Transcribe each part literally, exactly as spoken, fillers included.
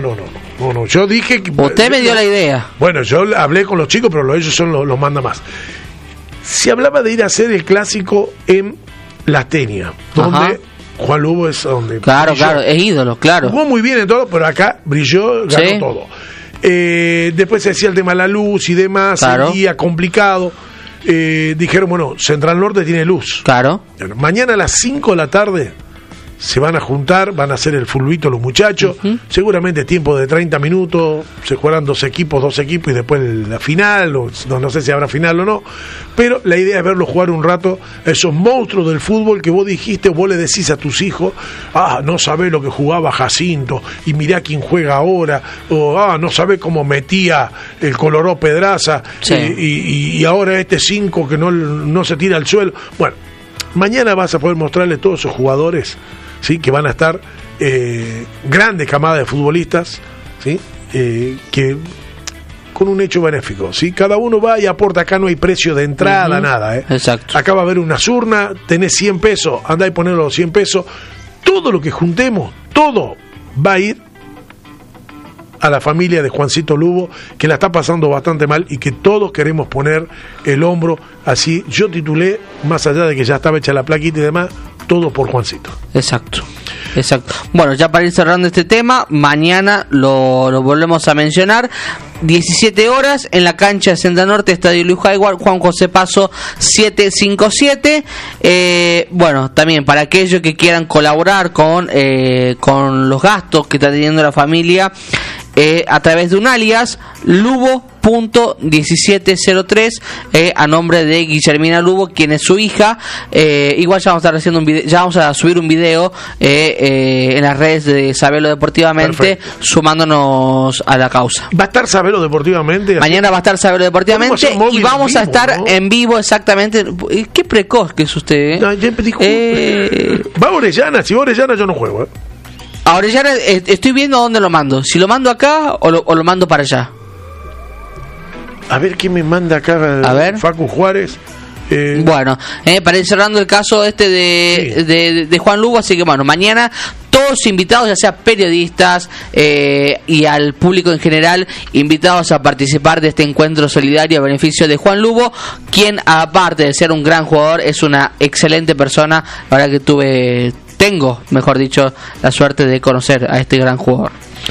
no, no, no, no. Yo dije que... Usted me dio la idea. Bueno, yo hablé con los chicos, pero ellos son los, los manda más. Se hablaba de ir a hacer el clásico en Las Teñas, donde Ajá. Juan Lugo es donde... Claro, brilló. claro, es ídolo, claro. Jugó muy bien en todo, pero acá brilló, ganó sí. todo. Eh, después se decía el tema de la luz y demás, claro. el día complicado. Eh, dijeron, bueno, Central Norte tiene luz. Claro. Bueno, mañana a las cinco de la tarde se van a juntar, van a hacer el fulbito los muchachos, uh-huh. seguramente tiempo de treinta minutos, se jugarán dos equipos, dos equipos y después la final, o, no, no sé si habrá final o no, pero la idea es verlos jugar un rato, esos monstruos del fútbol que vos dijiste, vos le decís a tus hijos, ah, no sabés lo que jugaba Jacinto, y mirá quién juega ahora, o ah, no sabés cómo metía el Coloró Pedraza, sí. eh, y, y ahora este cinco que no, no se tira al suelo. Bueno, mañana vas a poder mostrarle todos esos jugadores, ¿sí? Que van a estar eh, grandes camadas de futbolistas, ¿sí? eh, que con un hecho benéfico, ¿sí? Cada uno va y aporta, acá no hay precio de entrada, uh-huh. nada, ¿eh? Exacto. Acá va a haber una urna, tenés cien pesos, andá y ponelo los cien pesos, todo lo que juntemos, todo va a ir a la familia de Juancito Lugo, que la está pasando bastante mal y que todos queremos poner el hombro así. Yo titulé, más allá de que ya estaba hecha la plaquita y demás, todo por Juancito. Exacto, exacto. Bueno, ya para ir cerrando este tema, mañana lo, lo volvemos a mencionar. diecisiete horas en la cancha de Central Norte, Estadio Luis Hayward, Juan José Paso setecientos cincuenta y siete. Eh, bueno, también para aquellos que quieran colaborar con, eh, con los gastos que está teniendo la familia, eh, a través de un alias, Lugo punto diecisiete cero tres, eh, a nombre de Guillermina Lugo, quien es su hija. Eh, igual ya vamos a estar haciendo un video, ya vamos a subir un video eh, eh, en las redes de Sabelo Deportivamente. Perfecto. Sumándonos a la causa. ¿Va a estar Sabelo Deportivamente? Mañana va a estar Sabelo Deportivamente y vamos vivo, a estar ¿no? en vivo, exactamente. Qué precoz que es usted, ¿eh? No, ya dijo, eh... Va a Orellana, si va a Orellana yo no juego, ¿eh? A Orellana eh, estoy viendo dónde lo mando, si lo mando acá o lo, o lo mando para allá. A ver quién me manda acá, a ver. Facu Juárez. Eh... Bueno, eh, para ir cerrando el caso este de, sí. de, de, de Juan Lugo, así que bueno, mañana todos invitados, ya sea periodistas eh, y al público en general, invitados a participar de este encuentro solidario a beneficio de Juan Lugo, quien aparte de ser un gran jugador, es una excelente persona. La verdad que tuve, tengo, mejor dicho, la suerte de conocer a este gran jugador.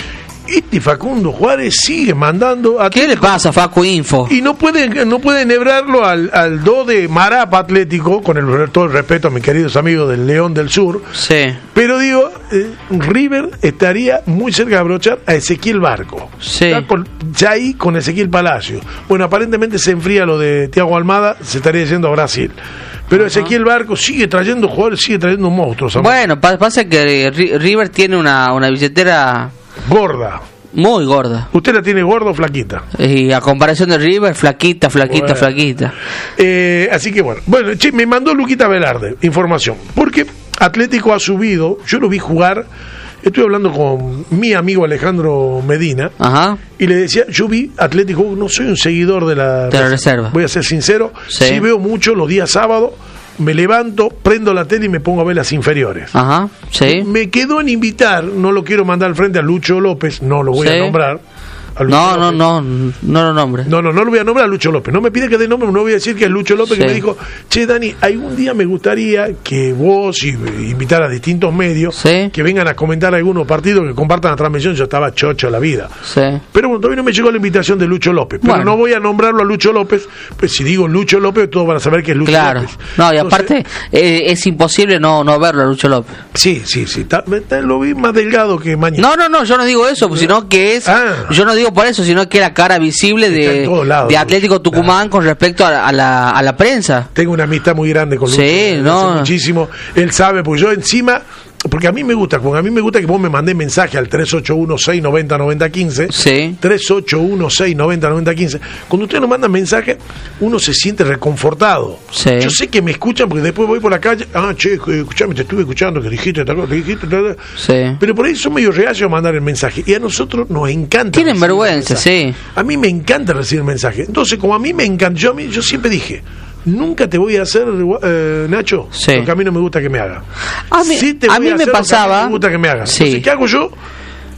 Este Facundo Juárez sigue mandando a ¿Qué le pasa, Facu Info? Y no puede, no puede enhebrarlo al, al do de Marapa Atlético, con el, todo el respeto a mis queridos amigos del León del Sur. Sí. Pero digo, eh, River estaría muy cerca de abrochar a Ezequiel Barco. Sí. Está con, ya ahí con Ezequiel Palacio. Bueno, aparentemente se enfría lo de Thiago Almada, se estaría yendo a Brasil. Pero uh-huh. Ezequiel Barco sigue trayendo jugadores, sigue trayendo monstruos. Amor. Bueno, pasa que River tiene una, una billetera... gorda. Muy gorda. ¿Usted la tiene gorda o flaquita? Y a comparación de River, flaquita, flaquita, bueno. flaquita. Eh, así que bueno. Bueno, che, me mandó Luquita Velarde información. Porque Atlético ha subido, yo lo vi jugar, estuve hablando con mi amigo Alejandro Medina. Ajá. Y le decía, yo vi Atlético, no soy un seguidor de la, de la reserva. Voy a ser sincero, sí. sí veo mucho los días sábados. Me levanto, prendo la tele y me pongo a ver las inferiores. Ajá, sí. Me quedó en invitar, no lo quiero mandar al frente a Lucho López, no lo voy sí. a nombrar. A no, no, no, no lo nombre. No, no, no lo voy a nombrar a Lucho López. No me pide que dé nombre, no voy a decir que es Lucho López, sí. que me dijo, che, Dani, algún día me gustaría que vos y invitar a distintos medios sí. que vengan a comentar algunos partidos, que compartan la transmisión. Yo estaba chocho la vida. Sí. Pero bueno, todavía no me llegó la invitación de Lucho López. Pero bueno. no voy a nombrarlo a Lucho López, pues si digo Lucho López, todos van a saber que es Lucho claro. López. No, y Entonces, aparte, eh, es imposible no, no verlo a Lucho López. Sí, sí, sí. Está, está, lo vi más delgado que mañana. No, no, no, yo no digo eso, pues, sino que es. Ah. Yo no digo por eso, sino que la cara visible de, lados, de Atlético Tucumán claro. con respecto a, a, la, a la prensa. Tengo una amistad muy grande con Lucho. Sí, no. Muchísimo. Él sabe, pues yo encima, porque a mí me gusta, a mí me gusta que vos me mandés mensaje al tres ocho uno seis nueve cero nueve cero uno cinco. Sí. tres ocho uno seis nueve cero nueve cero uno cinco. Cuando ustedes nos mandan mensaje, uno se siente reconfortado. Sí. Yo sé que me escuchan porque después voy por la calle, ah, che, escuchame, te estuve escuchando, que dijiste, te dijiste, te... Sí. Pero por ahí son medio reacios a mandar el mensaje. Y a nosotros nos encanta. Tienen vergüenza, sí. A mí me encanta recibir mensaje. Entonces, como a mí me encanta, yo, yo siempre dije, nunca te voy a hacer, eh, Nacho, sí. porque a mí no me gusta que me haga. A mí, sí te a voy mí a me hacer pasaba. Lo que a mí me gusta que me haga. Sí. Entonces, ¿qué hago yo?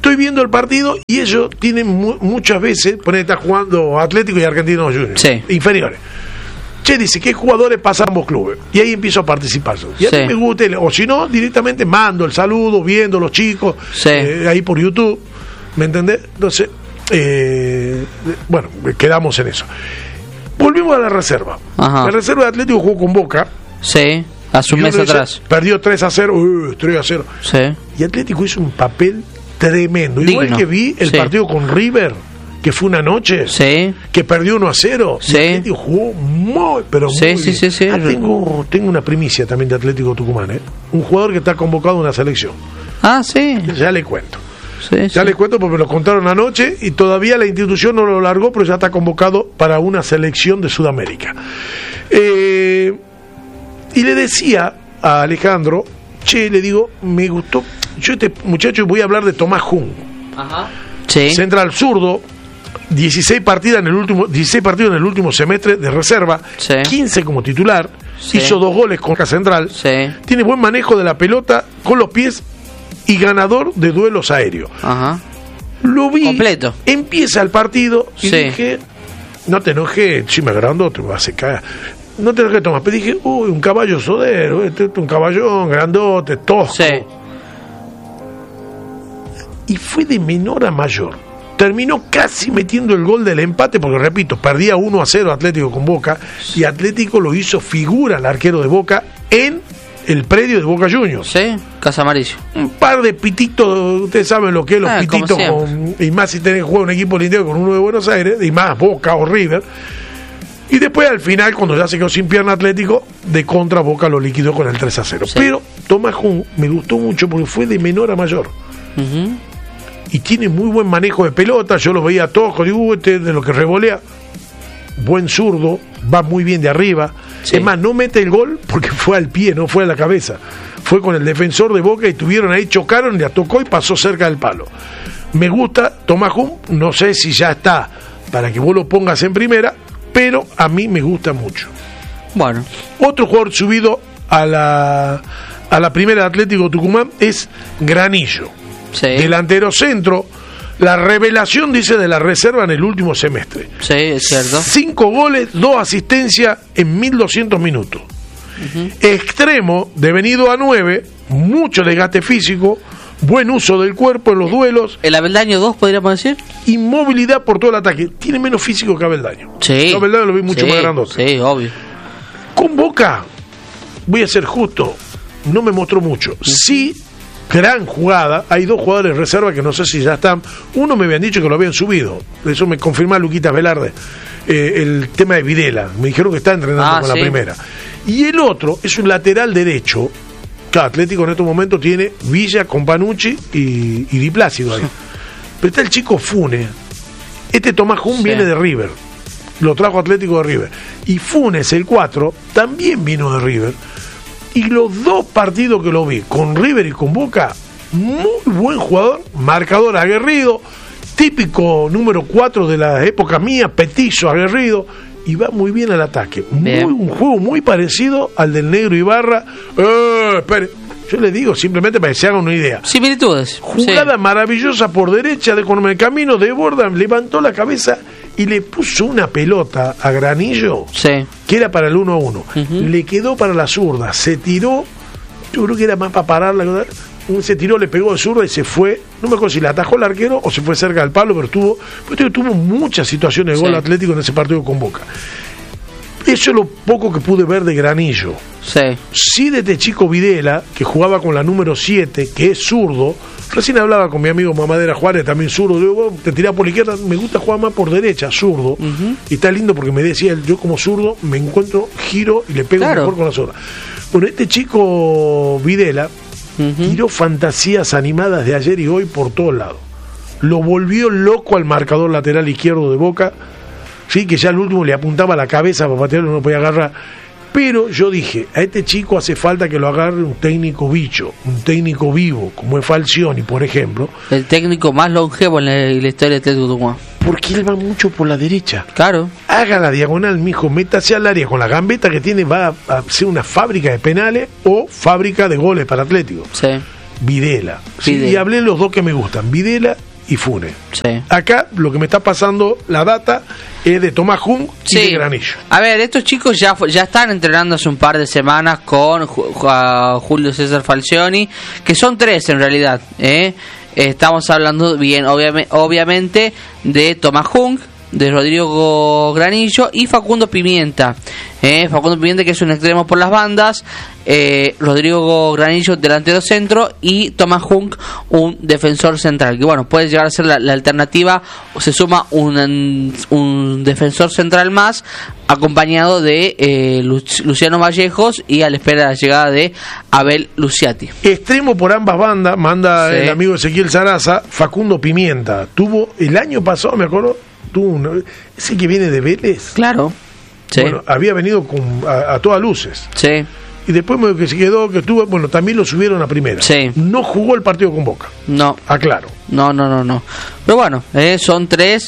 estoy viendo el partido y ellos tienen mu- muchas veces, pone está jugando Atlético y Argentinos Juniors, sí. inferiores. Che, dice, ¿qué jugadores pasan ambos clubes? Y ahí empiezo a participar. Y a sí. mí me gusta, o si no, directamente mando el saludo, viendo los chicos, sí. eh, ahí por YouTube, ¿me entendés? Entonces, eh, bueno, quedamos en eso. Volvimos a la reserva. Ajá. La reserva de Atlético jugó con Boca. Sí, hace un mes atrás. Perdió tres a cero, uh, tres a cero. Sí. Y Atlético hizo un papel tremendo. Digno. Igual que vi el sí. partido con River, que fue una noche, sí. que perdió uno a cero. Sí. Y Atlético jugó muy, pero sí, muy sí, bien. Sí, sí, ah, tengo, tengo una primicia también de Atlético Tucumán, ¿eh? Un jugador que está convocado a una selección. Ah, sí. Ya le cuento. Sí, ya sí. les cuento porque me lo contaron anoche y todavía la institución no lo largó, pero ya está convocado para una selección de Sudamérica. Eh, y le decía a Alejandro, che, le digo, me gustó, yo este muchacho voy a hablar de Tomás Jung. Ajá. Sí. Central zurdo, dieciséis partidas en el último, dieciséis partidos en el último semestre de reserva, sí. quince como titular, sí. hizo dos goles con Boca Central, sí. tiene buen manejo de la pelota con los pies y ganador de duelos aéreos. Ajá. Lo vi. Completo. Empieza el partido y sí. dije, no te enojes, si me agrando te vas a caer. No te enojes, Tomás. Pero dije, uy, un caballo sodero, este, este, un caballón grandote, tosco. Sí. Y fue de menor a mayor. Terminó casi metiendo el gol del empate, porque repito, perdía uno a cero Atlético con Boca, y Atlético lo hizo figura el arquero de Boca en el predio de Boca Juniors. Sí, Casa Amarillo. Un par de pititos, ustedes saben lo que es los ah, pititos, con, y más si tenés que jugar un equipo del interior con uno de Buenos Aires, y más Boca o River. Y después al final, cuando ya se quedó sin pierna Atlético, de contra Boca lo liquidó con el tres a cero. Sí. Pero Tomás Jung me gustó mucho porque fue de menor a mayor. Uh-huh. Y tiene muy buen manejo de pelota, yo lo veía todos, digo, este de lo que revolea, buen zurdo, va muy bien de arriba. Sí. Es más, no mete el gol porque fue al pie, no fue a la cabeza. Fue con el defensor de Boca y tuvieron ahí, chocaron, le tocó y pasó cerca del palo. Me gusta Tomás Jung, no sé si ya está para que vos lo pongas en primera, pero a mí me gusta mucho. Bueno. Otro jugador subido a la, a la primera de Atlético Tucumán es Granillo. Sí. Delantero centro, la revelación, dice, de la reserva en el último semestre. Sí, es cierto. Cinco goles, dos asistencias en mil doscientos minutos. Uh-huh. Extremo, devenido a nueve, mucho desgaste físico, buen uso del cuerpo en los duelos. ¿El Aveldaño dos podríamos decir? Inmovilidad por todo el ataque. Tiene menos físico que Aveldaño. Sí. Yo Aveldaño lo vi mucho sí, más grandote. Sí, obvio. Con Boca, voy a ser justo, no me mostró mucho. Uh-huh. Sí. Gran jugada, hay dos jugadores de reserva que no sé si ya están. Uno me habían dicho que lo habían subido, eso me confirma Luquitas Velarde, eh, el tema de Videla, me dijeron que está entrenando ah, con sí. la primera. Y el otro es un lateral derecho, que Atlético en estos momentos tiene Villa con Panucci y, y Di Plácido ahí. Pero está el chico Funes, este Tomás Jung sí. viene de River, lo trajo Atlético de River. Y Funes, el cuatro, también vino de River. Y los dos partidos que lo vi, con River y con Boca, muy buen jugador, marcador aguerrido, típico número cuatro de la época mía, petizo, aguerrido, y va muy bien al ataque. Muy, un juego muy parecido al del Negro Ibarra. Eh, espere. Yo le digo simplemente para que se hagan una idea. Similitudes. Jugada sí. maravillosa por derecha, de con el camino de borda, levantó la cabeza y le puso una pelota a Granillo, sí. que era para el uno a uno. Uh-huh. Le quedó para la zurda, se tiró, yo creo que era más para pararla, se tiró, le pegó de zurda y se fue. No me acuerdo si la atajó el arquero o se fue cerca del palo, pero tuvo, pero tuvo muchas situaciones de gol sí. Atlético en ese partido con Boca. Eso es lo poco que pude ver de Granillo. Sí. Sí, de este chico Videla, que jugaba con la número siete, que es zurdo. Recién hablaba con mi amigo Mamadera Juárez, también zurdo. Le digo, bueno, te tirás por la izquierda, me gusta jugar más por derecha, zurdo. Uh-huh. Y está lindo porque me decía, yo como zurdo me encuentro, giro y le pego claro. mejor con la zurda. Bueno, este chico Videla uh-huh. tiró fantasías animadas de ayer y hoy por todos lados. Lo volvió loco al marcador lateral izquierdo de Boca. Sí, que ya al último le apuntaba la cabeza para patearlo, no podía agarrar. Pero yo dije, a este chico hace falta que lo agarre un técnico bicho, un técnico vivo, como es Falcioni, por ejemplo. El técnico más longevo en la, en la historia de Atlético Tucumán. Porque él va mucho por la derecha. Claro. Haga la diagonal, mijo, métase al área con la gambeta que tiene, va a ser una fábrica de penales o fábrica de goles para Atlético. Sí. Videla. Sí, Videla. y hablé de los dos que me gustan, Videla y Funes. Sí. Acá lo que me está pasando, la data, es de Tomás Jung Sí. y de Granillo. A ver, estos chicos ya fu- ya están entrenando hace un par de semanas con Ju- Ju- Julio César Falcioni, que son tres en realidad. ¿eh? Estamos hablando bien, obviamente, obviamente de Tomás Jung, de Rodrigo Granillo y Facundo Pimienta. ¿eh? Facundo Pimienta, que es un extremo por las bandas, eh, Rodrigo Granillo, delantero centro, y Tomás Jung, un defensor central. Que bueno, puede llegar a ser la, la alternativa. Se suma un, un defensor central más, acompañado de eh, Lu- Luciano Vallejos, y a la espera de la llegada de Abel Luciati. Extremo por ambas bandas, manda Sí. el amigo Ezequiel Saraza, Facundo Pimienta. Tuvo, el año pasado, me acuerdo, tuvo un, ese que viene de Vélez. Claro. Sí. Bueno, había venido con, a, a todas luces. sí. Y después medio que se quedó, que estuvo, bueno, también lo subieron a primera. Sí. No jugó el partido con Boca, No. aclaro. No, no, no, no. Pero bueno, eh, son tres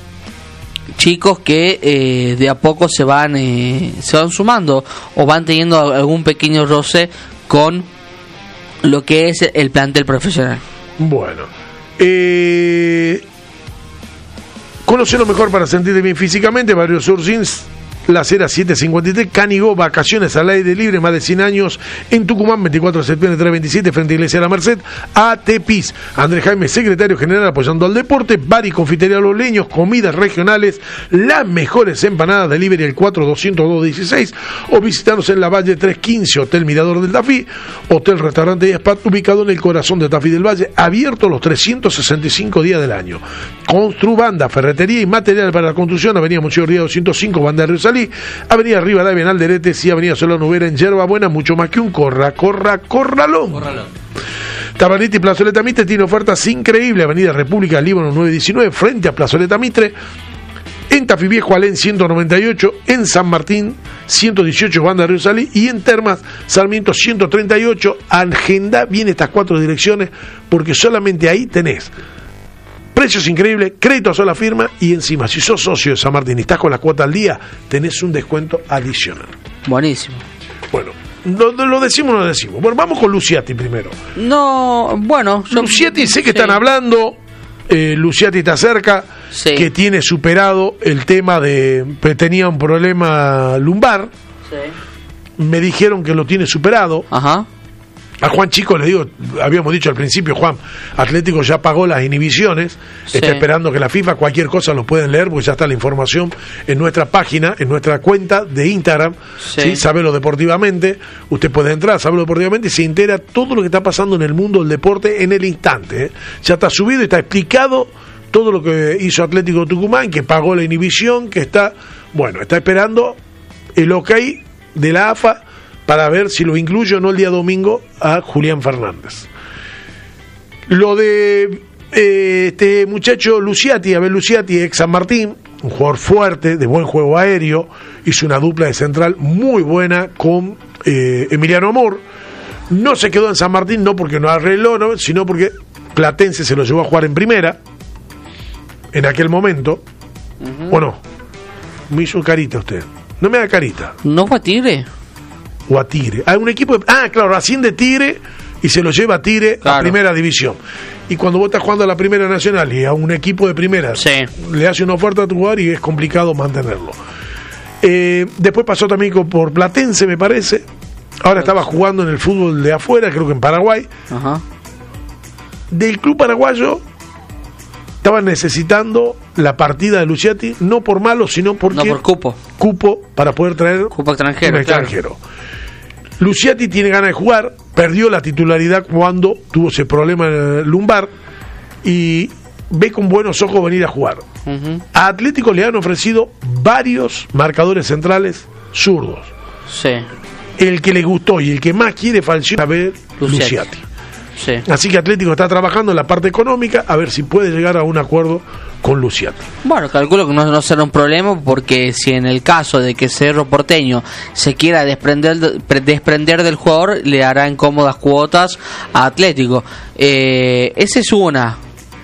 chicos que eh, de a poco se van eh, se van sumando o van teniendo algún pequeño roce con lo que es el plantel profesional. Bueno, eh, conocerlo mejor para sentirte bien físicamente, Barrio Sur Jeans, La Cera siete cincuenta y tres, Canigó, vacaciones al aire libre, más de cien años, en Tucumán, veinticuatro de septiembre trescientos veintisiete, frente a Iglesia de la Merced, A T P I S, Andrés Jaime, secretario general, apoyando al deporte, Bar y Confitería Los Leños, comidas regionales, las mejores empanadas, delivery el cuatro doscientos dos dieciséis, o visitarnos en la Valle trescientos quince, Hotel Mirador del Tafí, Hotel Restaurante y Spa, ubicado en el corazón de Tafí del Valle, abierto los trescientos sesenta y cinco días del año. Construbanda, ferretería y material para la construcción, Avenida Monseñor Díaz doscientos cinco, Banda de Río Salí, Avenida Rivadavia en Alderetes y Avenida Solano Vera en Yerba Buena, mucho más que un corra, corra, corralón. Corralón. Tabarita y Plazoleta Mitre tiene ofertas increíbles, Avenida República Líbano novecientos diecinueve, frente a Plazoleta Mitre, en Tafí Viejo Alén ciento noventa y ocho, en San Martín ciento dieciocho, Banda de Río Salí, y en Termas Sarmiento ciento treinta y ocho. Agenda bien estas cuatro direcciones, porque solamente ahí tenés precios increíbles, crédito a sola firma, y encima, si sos socio de San Martín y estás con la cuota al día, tenés un descuento adicional. Buenísimo. Bueno, lo, lo decimos o no decimos. Bueno, vamos con Luciati primero. No, bueno, yo- Luciati, sé que sí. están hablando, eh, Luciati está cerca, Sí. que tiene superado el tema de, que tenía un problema lumbar, Sí. me dijeron que lo tiene superado. Ajá. A Juan Chico le digo, habíamos dicho al principio, Juan, Atlético ya pagó las inhibiciones, Sí. está esperando que la FIFA, cualquier cosa lo pueden leer, porque ya está la información en nuestra página, en nuestra cuenta de Instagram, Sí. ¿sí? Sabelo Deportivamente, usted puede entrar, Sabelo Deportivamente, y se entera todo lo que está pasando en el mundo del deporte en el instante, ¿eh? Ya está subido y está explicado todo lo que hizo Atlético Tucumán, que pagó la inhibición, que está, bueno, está esperando el ok de la A F A, para ver si lo incluyo o no el día domingo a Julián Fernández. Lo de eh, este muchacho Luciati, Abel Luciati, ex San Martín, un jugador fuerte, de buen juego aéreo, hizo una dupla de central muy buena con eh, Emiliano Amor. No se quedó en San Martín, no porque no arregló, ¿no? Sino porque Platense se lo llevó a jugar en primera, en aquel momento. ¿O no? Me hizo carita usted. No me da carita. ¿No fue a Tigre? O a Tigre. Hay un equipo de, ah, claro, asciende Tigre y se lo lleva a Tigre Claro. a primera división. Y cuando vos estás jugando a la primera nacional y a un equipo de primera Sí. le hace una oferta a tu jugador y es complicado mantenerlo. Eh, después pasó también con- por Platense, me parece. Ahora estaba jugando en el fútbol de afuera, creo que en Paraguay. Ajá. Del club paraguayo estaban necesitando la partida de Luciati, no por malo, sino porque No por cupo. cupo para poder traer Cupo extranjero, un claro. extranjero. Luciati tiene ganas de jugar, perdió la titularidad cuando tuvo ese problema lumbar y ve con buenos ojos venir a jugar. Ujú. A Atlético le han ofrecido varios marcadores centrales zurdos. Sí. El que le gustó y el que más quiere Falcioni a ver Luciati. Luciati. Sí. Así que Atlético está trabajando en la parte económica a ver si puede llegar a un acuerdo con Luciati. Bueno, calculo que no, no será un problema, porque si en el caso de que Cerro Porteño se quiera desprender, de- pre- desprender del jugador, le hará incómodas cuotas a Atlético. Eh, esa es una.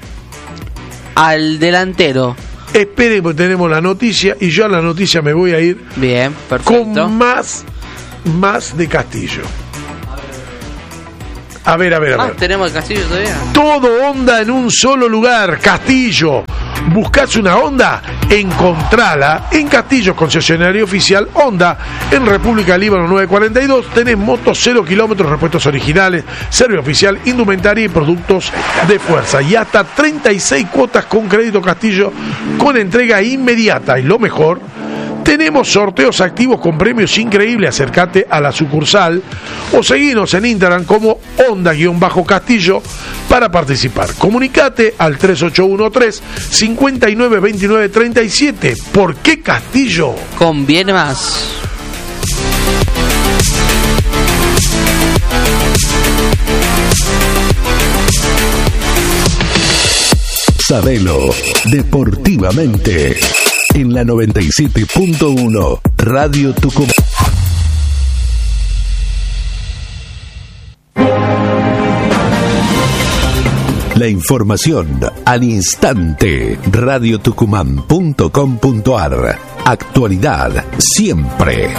Al delantero. Esperen, porque tenemos la noticia y yo a la noticia me voy a ir Bien, perfecto. con más, más de Castillo. A ver, a ver, a Ah, ver. tenemos el Castillo todavía. Todo Honda en un solo lugar, Castillo. ¿Buscás una Honda? Encontrala en Castillo, concesionario oficial Honda, en República Líbano nueve cuarenta y dos. Tenés motos cero kilómetros, repuestos originales, servicio oficial, indumentaria y productos de fuerza. Y hasta treinta y seis cuotas con crédito Castillo, con entrega inmediata. Y lo mejor, tenemos sorteos activos con premios increíbles. Acércate a la sucursal o seguinos en Instagram como Honda-Castillo para participar. Comunicate al tres ocho uno tres, cinco nueve dos nueve tres siete. ¿Por qué Castillo? Conviene más. Sabelo deportivamente en la noventa y siete punto uno Radio Tucumán. La información al instante. radio tucumán punto com punto ar. Actualidad siempre.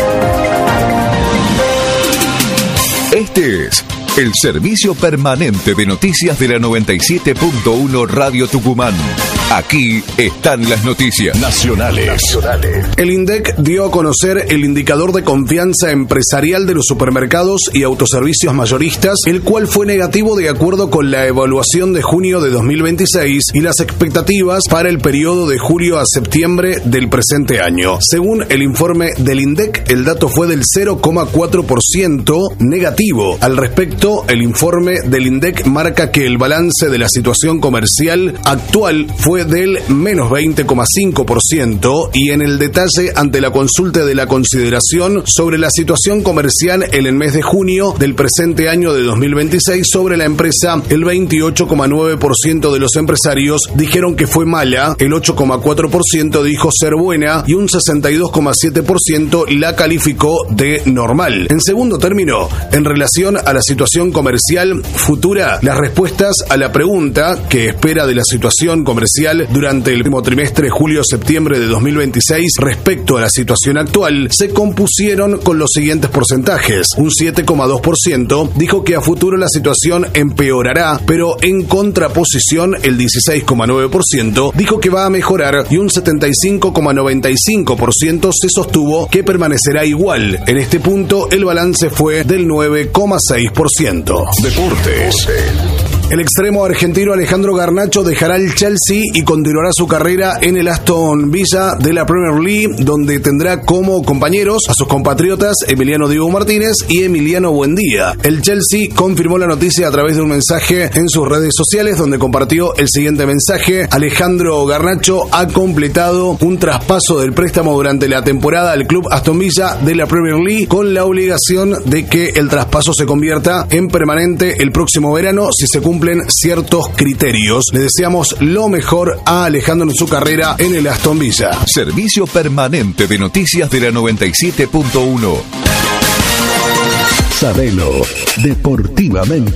Este es el servicio permanente de noticias de la noventa y siete punto uno Radio Tucumán. Aquí están las noticias nacionales. nacionales. El INDEC dio a conocer el indicador de confianza empresarial de los supermercados y autoservicios mayoristas, el cual fue negativo de acuerdo con la evaluación de junio de dos mil veintiséis y las expectativas para el periodo de julio a septiembre del presente año. Según el informe del INDEC, el dato fue del cero coma cuatro por ciento negativo. Al respecto, el informe del INDEC marca que el balance de la situación comercial actual fue del menos veinte coma cinco por ciento y en el detalle ante la consulta de la consideración sobre la situación comercial en el mes de junio del presente año de dos mil veintiséis sobre la empresa, el veintiocho coma nueve por ciento de los empresarios dijeron que fue mala, el ocho coma cuatro por ciento dijo ser buena y un sesenta y dos coma siete por ciento la calificó de normal. En segundo término, en relación a la situación comercial futura, las respuestas a la pregunta que espera de la situación comercial durante el último trimestre julio-septiembre de dos mil veintiséis respecto a la situación actual se compusieron con los siguientes porcentajes. Un siete coma dos por ciento dijo que a futuro la situación empeorará, pero en contraposición el dieciséis coma nueve por ciento dijo que va a mejorar y un setenta y cinco coma noventa y cinco por ciento se sostuvo que permanecerá igual. En este punto el balance fue del nueve coma seis por ciento. Deportes. El extremo argentino Alejandro Garnacho dejará el Chelsea y continuará su carrera en el Aston Villa de la Premier League, donde tendrá como compañeros a sus compatriotas Emiliano Diego Martínez y Emiliano Buendía. El Chelsea confirmó la noticia a través de un mensaje en sus redes sociales, donde compartió el siguiente mensaje: Alejandro Garnacho ha completado un traspaso del préstamo durante la temporada al club Aston Villa de la Premier League, con la obligación de que el traspaso se convierta en permanente el próximo verano si se cumple cumplen ciertos criterios. Le deseamos lo mejor a Alejandro en su carrera en el Aston Villa. Servicio permanente de noticias de la noventa y siete punto uno. Sabelo deportivamente.